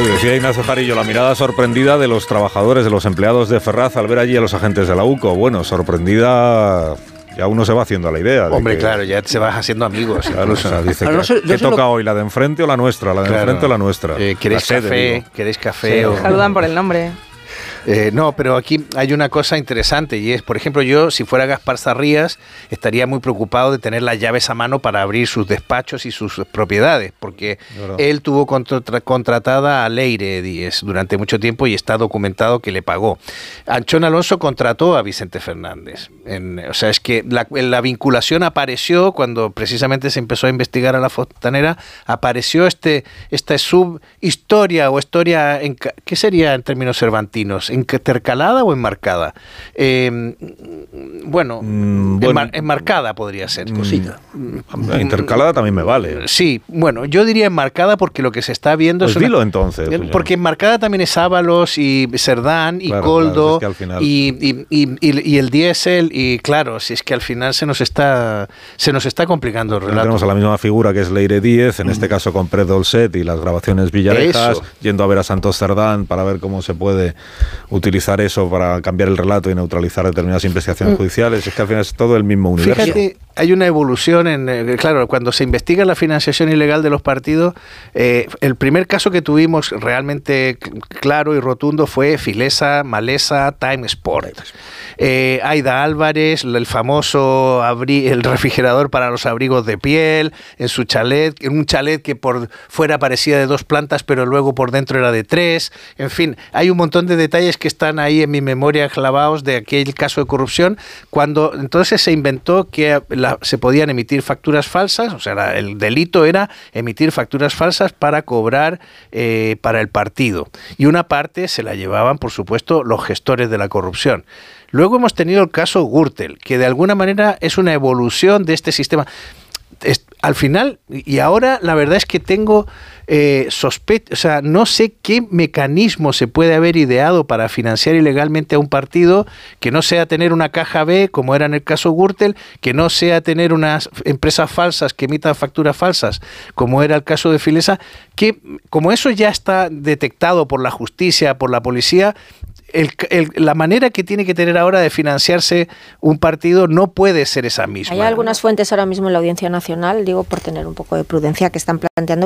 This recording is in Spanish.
Decía Ignacio Jarillo, la mirada sorprendida de los trabajadores, de los empleados de Ferraz al ver allí a los agentes de la UCO. Bueno, sorprendida, ya uno se va haciendo a la idea. Hombre, claro, ya se vas haciendo amigos. Claro, o sea, dice, ¿qué toca hoy? ¿La de enfrente o la nuestra? ¿La de enfrente o la nuestra? ¿Queréis café? ¿Queréis café? Sí, saludan por el nombre. No, pero aquí hay una cosa interesante y es, por ejemplo, yo, si fuera Gaspar Zarrías, estaría muy preocupado de tener las llaves a mano para abrir sus despachos y sus propiedades, porque él tuvo contratada a Leire Díez durante mucho tiempo y está documentado que le pagó. Anchón Alonso contrató a Vicente Fernández. O sea, es que la vinculación apareció cuando precisamente se empezó a investigar a la fontanera, apareció esta subhistoria o historia, ¿qué sería en términos cervantinos? ¿Intercalada o enmarcada? Bueno, enmarcada podría ser. Cosita. Intercalada también me vale. Sí, bueno, yo diría enmarcada porque lo que se está viendo pues dilo entonces. Porque enmarcada también es Ábalos y Cerdán y Coldo, claro, es que al final... y el diésel, y claro, si es que al final se nos está complicando el relato. Tenemos a la misma figura que es Leire Díez, en este caso con Pred Dolcet y las grabaciones Villarejas, yendo a ver a Santos Cerdán para ver cómo se puede utilizar eso para cambiar el relato y neutralizar determinadas investigaciones judiciales. Es que al final es todo el mismo universo. Fíjate, hay una evolución claro, cuando se investiga la financiación ilegal de los partidos, el primer caso que tuvimos realmente claro y rotundo fue Filesa, Malesa, Time Sport. Aida Álvarez, el famoso el refrigerador para los abrigos de piel, en su chalet, en un chalet que por fuera parecía de 2 plantas, pero luego por dentro era de 3. En fin, hay un montón de detalles que están ahí en mi memoria clavados de aquel caso de corrupción, cuando entonces se inventó que se podían emitir facturas falsas, o sea, el delito era emitir facturas falsas para cobrar para el partido. Y una parte se la llevaban, por supuesto, los gestores de la corrupción. Luego hemos tenido el caso Gürtel, que de alguna manera es una evolución de este sistema. Al final, y ahora la verdad es que tengo o sea, no sé qué mecanismo se puede haber ideado para financiar ilegalmente a un partido que no sea tener una caja B, como era en el caso Gürtel, que no sea tener unas empresas falsas que emitan facturas falsas, como era el caso de Filesa, que como eso ya está detectado por la justicia, por la policía, la manera que tiene que tener ahora de financiarse un partido no puede ser esa misma. Hay algunas fuentes ahora mismo en la Audiencia Nacional, digo por tener un poco de prudencia, que están planteando